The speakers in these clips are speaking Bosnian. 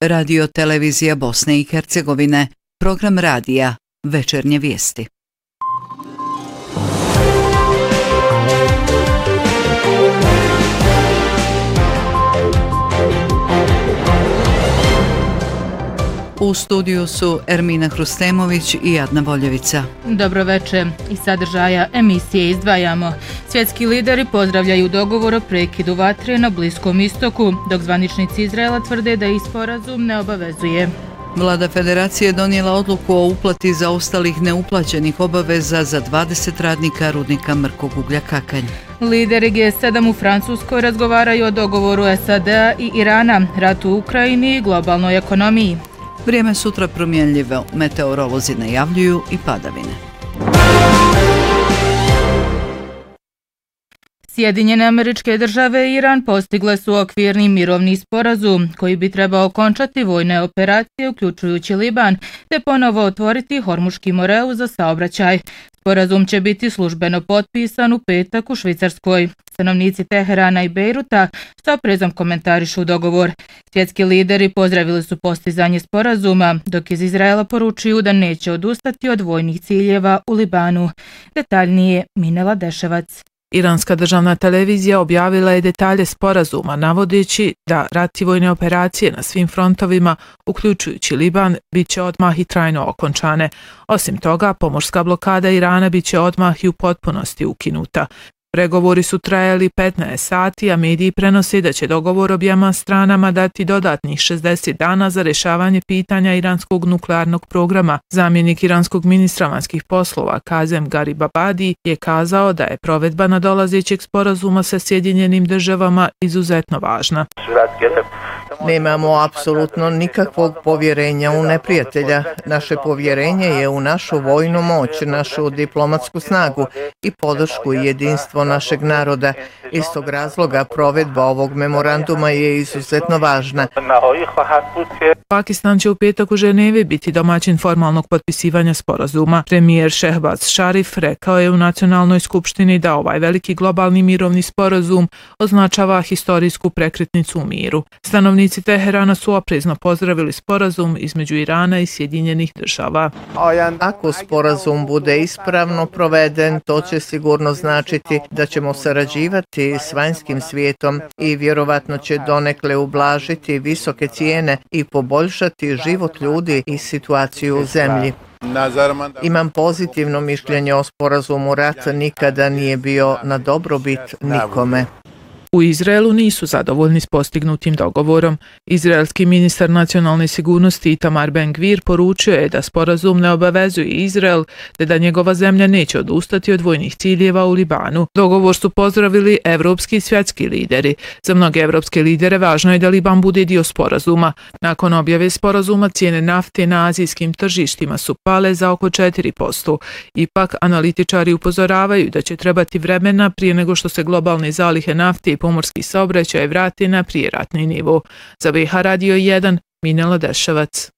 Radio Televizija Bosne i Hercegovine, program radija Večernje vijesti. U studiju su Ermina Hrustemović i Adna Voljevica. Dobro večer. Iz sadržaja emisije izdvajamo. Svjetski lideri pozdravljaju dogovor o prekidu vatre na Bliskom istoku, dok zvaničnici Izraela tvrde da ih sporazum ne obavezuje. Vlada Federacije je donijela odluku o uplati zaostalih neuplaćenih obaveza za 20 radnika rudnika mrkog uglja Kakanj. Lideri G7 u Francuskoj razgovaraju o dogovoru SAD-a i Irana, ratu u Ukrajini i globalnoj ekonomiji. Vrijeme sutra promjenljivo, meteorolozi najavljuju i padavine. Sjedinjene Američke Države i Iran postigle su okvirni mirovni sporazum koji bi trebao okončati vojne operacije uključujući Liban te ponovo otvoriti Hormuški moreu za saobraćaj. Sporazum će biti službeno potpisan u petak u Švicarskoj. Stanovnici Teherana i Bejruta s oprezom komentarišu dogovor. Svjetski lideri pozdravili su postizanje sporazuma, dok iz Izraela poručuju da neće odustati od vojnih ciljeva u Libanu. Detaljnije Minela Deševac. Iranska državna televizija objavila je detalje sporazuma, navodeći da rat i vojne operacije na svim frontovima, uključujući Liban, bit će odmah i trajno okončane. Osim toga, pomorska blokada Irana bit će odmah i u potpunosti ukinuta. Pregovori su trajali 15 sati, a mediji prenose da će dogovor objema stranama dati dodatnih 60 dana za rješavanje pitanja iranskog nuklearnog programa. Zamjenik iranskog ministra vanjskih poslova Kazem Garibabadi je kazao da je provedba nadolazećeg sporazuma sa Sjedinjenim Državama izuzetno važna. Nemamo apsolutno nikakvog povjerenja u neprijatelja. Naše povjerenje je u našu vojnu moć, našu diplomatsku snagu i podršku i jedinstvo našeg naroda. Iz tog razloga provedba ovog memoranduma je izuzetno važna. Pakistan će u petak u Ženevi biti domaćin formalnog potpisivanja sporazuma. Premijer Šehbaz Šarif rekao je u Nacionalnoj skupštini da ovaj veliki globalni mirovni sporazum označava historijsku prekretnicu u miru. Stanovnici Teherana su oprezno pozdravili sporazum između Irana i Sjedinjenih Država. Ako sporazum bude ispravno proveden, to će sigurno značiti da ćemo sarađivati s vanjskim svijetom i vjerovatno će donekle ublažiti visoke cijene i poboljšati život ljudi i situaciju u zemlji. Imam pozitivno mišljenje o sporazumu. Rat nikada nije bio na dobrobit nikome. U Izraelu nisu zadovoljni s postignutim dogovorom. Izraelski ministar nacionalne sigurnosti Itamar Ben-Gvir poručio je da sporazum ne obavezuje Izrael te da njegova zemlja neće odustati od vojnih ciljeva u Libanu. Dogovor su pozdravili evropski i svjetski lideri. Za mnoge evropske lidere važno je da Liban bude dio sporazuma. Nakon objave sporazuma cijene nafte na azijskim tržištima su pale za oko 4%. Ipak, analitičari upozoravaju da će trebati vremena prije nego što se globalne zalihe nafte i pomorski saobraćaj vrati na prijeratni nivo. Za BiH Radio 1, Minela Deševac.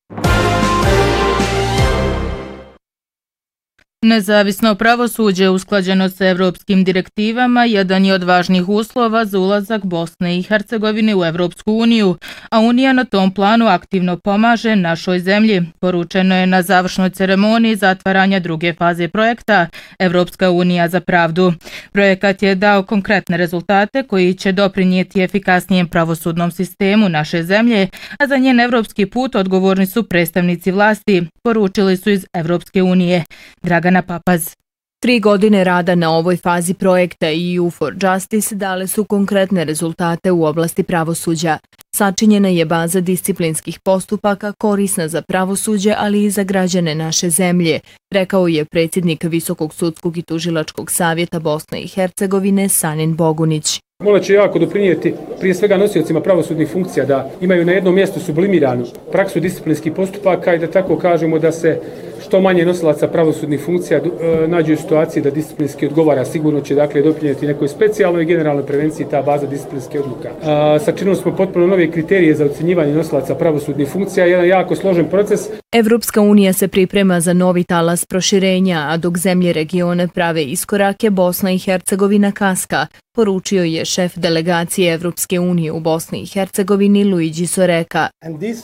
Nezavisno pravosuđe usklađeno sa evropskim direktivama jedan je od važnih uslova za ulazak Bosne i Hercegovine u Evropsku uniju, a Unija na tom planu aktivno pomaže našoj zemlji. Poručeno je na završnoj ceremoniji zatvaranja druge faze projekta Evropska unija za pravdu. Projekat je dao konkretne rezultate koji će doprinijeti efikasnijem pravosudnom sistemu naše zemlje, a za njen evropski put odgovorni su predstavnici vlasti, poručili su iz Evropske unije. Dragana Papaz. 3 godine rada na ovoj fazi projekta EU for Justice dale su konkretne rezultate u oblasti pravosuđa. Sačinjena je baza disciplinskih postupaka korisna za pravosuđe, ali i za građane naše zemlje, rekao je predsjednik Visokog sudskog i tužilačkog savjeta Bosne i Hercegovine Sanin Bogunić. Mola će jako doprinijeti prije svega nosiocima pravosudnih funkcija da imaju na jednom mjestu sublimiranu praksu disciplinskih postupaka i da tako kažemo da se što manje nosilaca pravosudnih funkcija nađu u situaciji da disciplinski odgovara. Sigurno će dakle doprinijeti nekoj specijalnoj i generalnoj prevenciji ta baza disciplinskih odluka. Sačinili smo potpuno nove kriterije za ocjenjivanje nosilaca pravosudnih funkcija, jedan jako složen proces. Evropska unija se priprema za novi talas proširenja, a dok zemlje regione prave iskorake, Bosna i Hercegovina kaska, poručio je šef delegacije Evropske unije u Bosni i Hercegovini Luigi Soreka.